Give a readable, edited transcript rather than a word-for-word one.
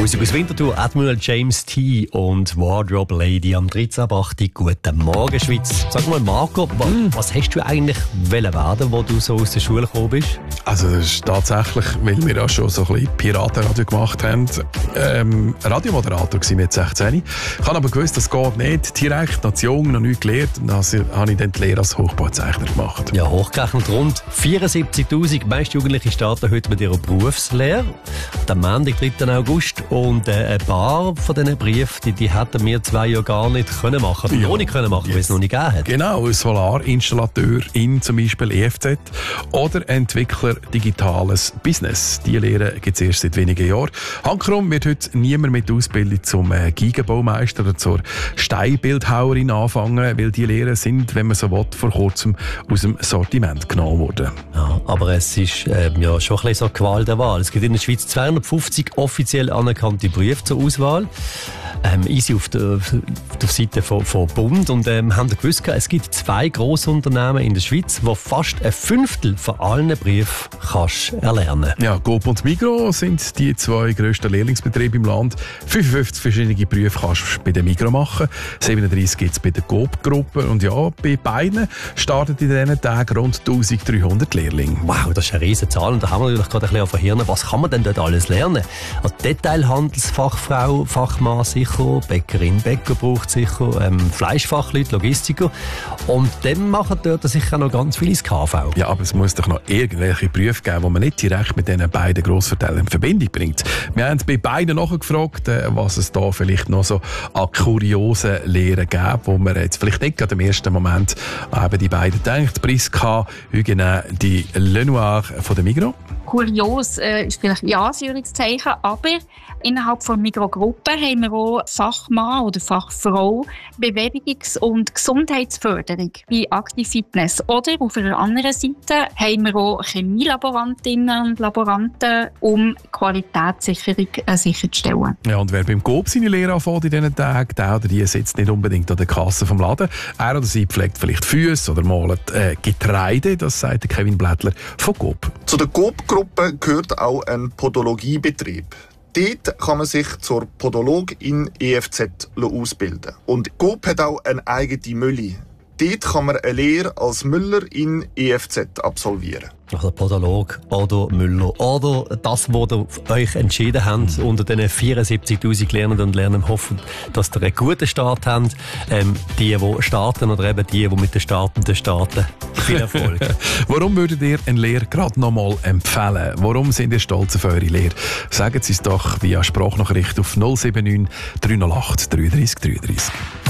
Musik aus Winterthur, Admiral James T. und Wardrobe Lady am 13.8. Guten Morgen, Schweiz. Sag mal, Marco, was hast du eigentlich werden, wo du so aus der Schule gekommen bist? Also das ist tatsächlich, weil wir ja schon so ein bisschen Piratenradio gemacht haben, Radiomoderator gewesen mit 16. Ich habe aber gewusst, das geht nicht. Direkt, noch zu jung, noch nichts gelernt. Und dann habe ich dann die Lehre als Hochbauzeichner gemacht. Ja, hochgerechnet rund 74'000 meist Jugendliche starten heute mit ihrer Berufslehre. Am Montag, 3. August. Und ein paar von diesen Briefen, die hätten wir 2 Jahre gar nicht können machen können. Noch nicht können machen, weil es noch nicht gegeben hat. Genau, Solarinstallateur in zum Beispiel EFZ oder Entwickler digitales Business. Diese Lehre gibt es erst seit wenigen Jahren. Hankerum wird heute niemand mit Ausbildung zum Gigabaumeister oder zur Steinbildhauerin anfangen, weil die Lehren sind, wenn man so will, vor kurzem aus dem Sortiment genommen worden. Ja, aber es ist ja schon ein bisschen so eine Qual der Wahl. Es gibt in der Schweiz 250 offiziell anerkannte Berufe zur Auswahl. Easy auf der Seite von Bund. Und haben gewusst, es gibt 2 Grossunternehmen in der Schweiz, wo fast ein Fünftel von allen Berufen kannst erlernen. Ja, Coop und Migros sind die 2 grössten Lehrlingsbetriebe im Land. 55 verschiedene Berufe kannst du bei der Migros machen. 37 gibt es bei der Coop-Gruppe. Und ja, bei beiden starten in diesen Tagen rund 1300 Lehrlinge. Wow, das ist eine riesige Zahl. Und da haben wir natürlich gerade ein bisschen verhirnen. Was kann man denn dort alles lernen? Als Detailhandelsfachfrau, Fachmann sicher, Bäckerin, Bäcker braucht sicher, Fleischfachleute, Logistiker. Und dann machen dort sicher auch noch ganz viel ins KV. Ja, aber es muss doch noch irgendwelche Berufe geben, die man nicht direkt mit diesen beiden Grossverteilern in Verbindung bringt. Wir haben bei beiden nachgefragt, was es da vielleicht noch so an kuriosen Lehren gibt, wo man jetzt vielleicht nicht gerade im ersten Moment eben die beiden denkt. Priska Huguenin, die Lenoir von der Migros. Kurios ist vielleicht ja ein Anführungszeichen, aber innerhalb der Migros-Gruppe haben wir auch Fachmann oder Fachfrau Bewegungs- und Gesundheitsförderung wie Active Fitness. Oder auf der anderen Seite haben wir auch Chemielaborantinnen und Laboranten, um Qualitätssicherung sicherzustellen. Ja, und wer beim Coop seine Lehre anfängt in diesen Tagen, der oder die sitzt nicht unbedingt an der Kasse vom Laden. Er oder sie pflegt vielleicht Füße oder malt Getreide, das sagt Kevin Blättler von Coop. Zu der Coop-Gruppe gehört auch ein Podologiebetrieb. Dort kann man sich zur Podologin EFZ ausbilden. Und Coop hat auch eine eigene Mülle. Dort kann man eine Lehre als Müller in EFZ absolvieren. Also Podolog oder Müller oder das, was ihr euch entschieden habt, unter den 74'000 Lernenden und Lernenden hoffen, dass ihr einen guten Start habt. Die starten oder eben die mit den Startenden starten. Viel Erfolg. Warum würdet ihr eine Lehre gerade noch mal empfehlen? Warum sind ihr stolz auf eure Lehre? Sagen Sie es doch via Sprachnachricht auf 079 308 33 33.